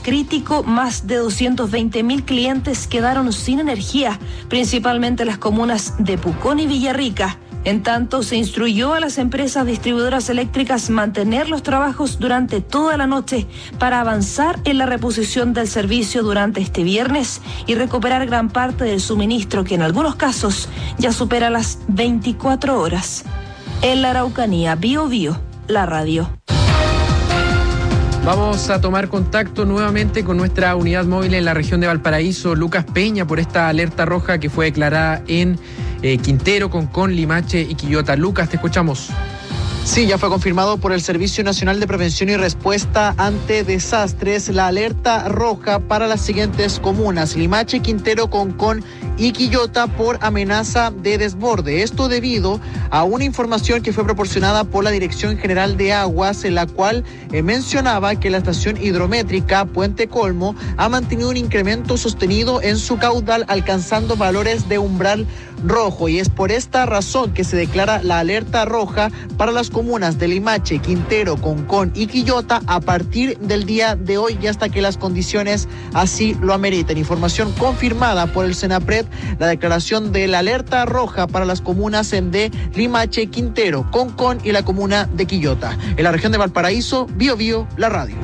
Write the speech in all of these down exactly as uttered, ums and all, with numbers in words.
crítico, más de doscientos veinte mil clientes quedaron sin energía, principalmente las comunas de Pucón y Villarrica. En tanto, se instruyó a las empresas distribuidoras eléctricas mantener los trabajos durante toda la noche para avanzar en la reposición del servicio durante este viernes y recuperar gran parte del suministro que en algunos casos ya supera las veinticuatro horas. En la Araucanía, Bio Bio, la radio. Vamos a tomar contacto nuevamente con nuestra unidad móvil en la región de Valparaíso, Lucas Peña, por esta alerta roja que fue declarada en eh, Quintero, Concón, Limache y Quillota. Lucas, te escuchamos. Sí, ya fue confirmado por el Servicio Nacional de Prevención y Respuesta ante Desastres la alerta roja para las siguientes comunas: Limache, Quintero, Concón y Quillota por amenaza de desborde. Esto debido a una información que fue proporcionada por la Dirección General de Aguas, en la cual eh, mencionaba que la estación hidrométrica Puente Colmo ha mantenido un incremento sostenido en su caudal, alcanzando valores de umbral rojo, y es por esta razón que se declara la alerta roja para las comunas de Limache, Quintero, Concón y Quillota a partir del día de hoy y hasta que las condiciones así lo ameriten. Información confirmada por el Senapred, la declaración de la alerta roja para las comunas de Limache, Quintero, Concón y la comuna de Quillota. En la región de Valparaíso, Bio Bio, la radio.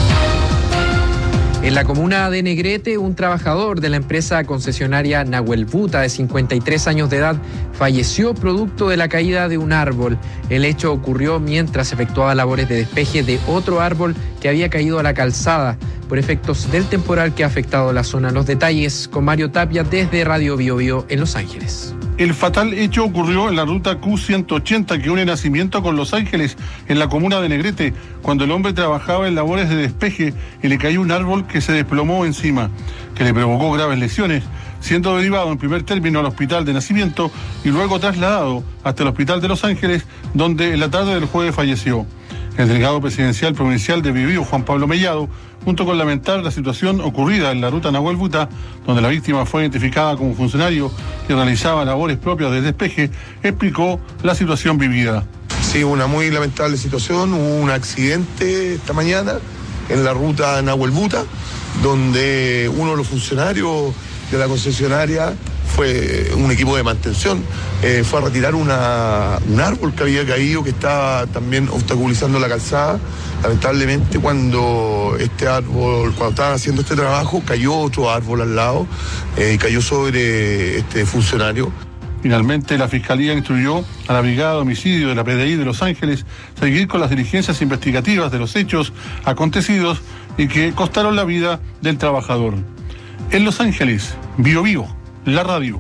En la comuna de Negrete, un trabajador de la empresa concesionaria Nahuel Buta, de cincuenta y tres años de edad, falleció producto de la caída de un árbol. El hecho ocurrió mientras efectuaba labores de despeje de otro árbol que había caído a la calzada por efectos del temporal que ha afectado la zona. Los detalles con Mario Tapia desde Radio Bio Bio en Los Ángeles. El fatal hecho ocurrió en la ruta Q ciento ochenta que une Nacimiento con Los Ángeles, en la comuna de Negrete, cuando el hombre trabajaba en labores de despeje y le cayó un árbol que se desplomó encima, que le provocó graves lesiones, siendo derivado en primer término al hospital de Nacimiento y luego trasladado hasta el hospital de Los Ángeles, donde en la tarde del jueves falleció. El delegado presidencial provincial de Bio Bio, Juan Pablo Mellado, junto con lamentar la situación ocurrida en la ruta Nahuel Buta, donde la víctima fue identificada como funcionario que realizaba labores propias de despeje, explicó la situación vivida. Sí, una muy lamentable situación. Hubo un accidente esta mañana en la ruta Nahuel Buta, donde uno de los funcionarios de la concesionaria fue un equipo de mantención, eh, fue a retirar una, un árbol que había caído, que estaba también obstaculizando la calzada. Lamentablemente, cuando este árbol, cuando estaban haciendo este trabajo, cayó otro árbol al lado eh, y cayó sobre este funcionario. Finalmente, la Fiscalía instruyó a la Brigada de Homicidio de la P D I de Los Ángeles seguir con las diligencias investigativas de los hechos acontecidos y que costaron la vida del trabajador. En Los Ángeles, Bio Bio, la radio.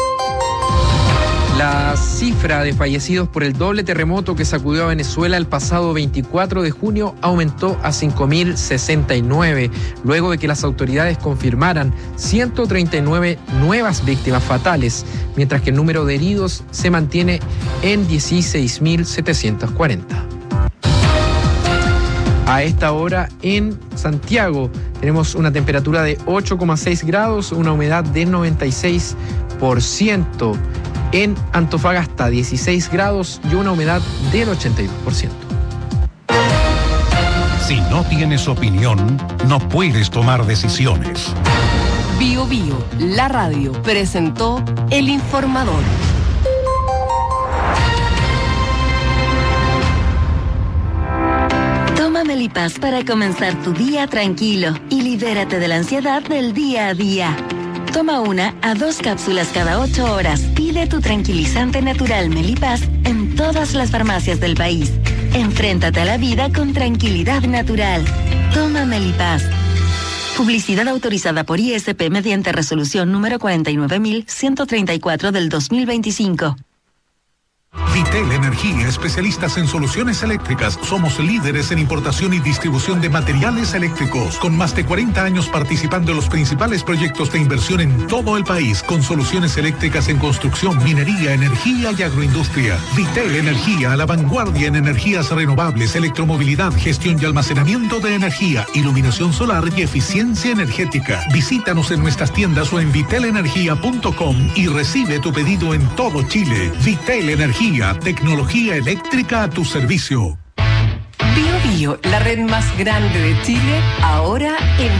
La cifra de fallecidos por el doble terremoto que sacudió a Venezuela el pasado veinticuatro de junio aumentó a cinco mil sesenta y nueve, luego de que las autoridades confirmaran ciento treinta y nueve nuevas víctimas fatales, mientras que el número de heridos se mantiene en dieciséis mil setecientos cuarenta. A esta hora en Santiago tenemos una temperatura de ocho coma seis grados, una humedad del noventa y seis por ciento. En Antofagasta, dieciséis grados y una humedad del ochenta y dos por ciento. Si no tienes opinión, no puedes tomar decisiones. Bio Bio, la radio, presentó El Informador. Toma Melipaz para comenzar tu día tranquilo y libérate de la ansiedad del día a día. Toma una a dos cápsulas cada ocho horas. Pide tu tranquilizante natural Melipaz en todas las farmacias del país. Enfréntate a la vida con tranquilidad natural. Toma Melipaz. Publicidad autorizada por I S P mediante resolución número cuarenta y nueve mil ciento treinta y cuatro del dos mil veinticinco. Vitel Energía, especialistas en soluciones eléctricas. Somos líderes en importación y distribución de materiales eléctricos, con más de cuarenta años participando en los principales proyectos de inversión en todo el país, con soluciones eléctricas en construcción, minería, energía y agroindustria. Vitel Energía, a la vanguardia en energías renovables, electromovilidad, gestión y almacenamiento de energía, iluminación solar y eficiencia energética. Visítanos en nuestras tiendas o en vitel energía punto com y recibe tu pedido en todo Chile. Vitel Energía, tecnología eléctrica a tu servicio. Bio Bio, la red más grande de Chile, ahora en